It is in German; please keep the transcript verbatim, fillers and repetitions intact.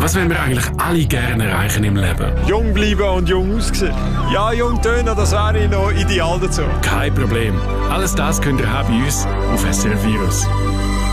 Was wollen wir eigentlich alle gerne erreichen im Leben? Jung bleiben und jung aussehen. Ja, jung tönen, das wäre noch ideal dazu. Kein Problem. Alles das könnt ihr haben bei uns auf S R F Virus.